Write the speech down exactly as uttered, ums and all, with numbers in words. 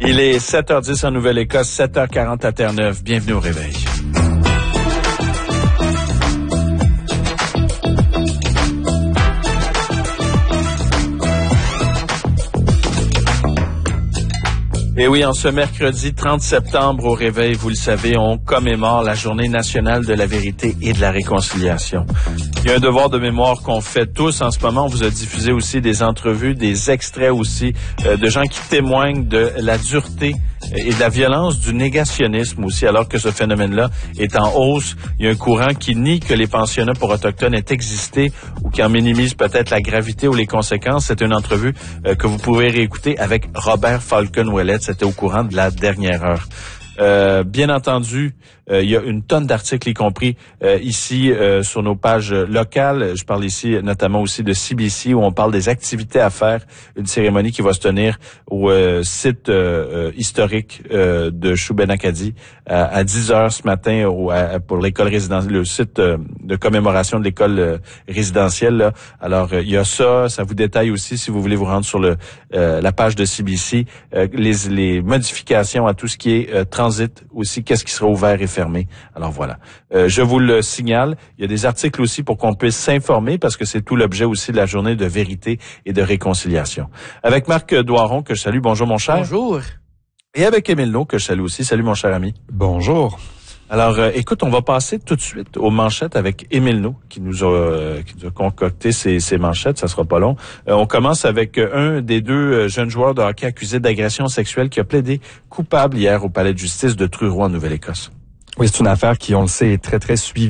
Il est sept heures dix en Nouvelle-Écosse, sept heures quarante à Terre-Neuve. Bienvenue au réveil. Et oui, en ce mercredi trente septembre au réveil, vous le savez, on commémore la Journée nationale de la vérité et de la réconciliation. Il y a un devoir de mémoire qu'on fait tous en ce moment. On vous a diffusé aussi des entrevues, des extraits aussi euh, de gens qui témoignent de la dureté et de la violence du négationnisme aussi, alors que ce phénomène-là est en hausse. Il y a un courant qui nie que les pensionnats pour Autochtones aient existé ou qui en minimise peut-être la gravité ou les conséquences. C'est une entrevue euh, que vous pouvez réécouter avec Robert Falcon-Ouellet. C'était au courant de la dernière heure. Euh, bien entendu, euh, il y a une tonne d'articles, y compris euh, ici euh, sur nos pages locales. Je parle ici notamment aussi de C B C, où on parle des activités à faire. Une cérémonie qui va se tenir au euh, site euh, euh, historique euh, de Shubenacadie à, à dix heures ce matin au, à, pour l'école résidentielle, le site euh, de commémoration de l'école euh, résidentielle. Là. Alors, euh, il y a ça. Ça vous détaille aussi, si vous voulez vous rendre sur le euh, la page de C B C, euh, les, les modifications à tout ce qui est euh, transit aussi, qu'est-ce qui sera ouvert et fermé. Alors voilà. Euh, je vous le signale. Il y a des articles aussi pour qu'on puisse s'informer parce que c'est tout l'objet aussi de la journée de vérité et de réconciliation. Avec Marc Doiron, que je salue. Bonjour, mon cher. Bonjour. Et avec Émile Naud, que je salue aussi. Salut, mon cher ami. Bonjour. Alors, euh, écoute, on va passer tout de suite aux manchettes avec Émile Naud, qui nous a, euh, qui nous a concocté ces, ces manchettes. Ça sera pas long. Euh, on commence avec euh, un des deux euh, jeunes joueurs de hockey accusés d'agression sexuelle qui a plaidé coupable hier au palais de justice de Truro en Nouvelle-Écosse. Oui, c'est une affaire qui, on le sait, est très, très suivie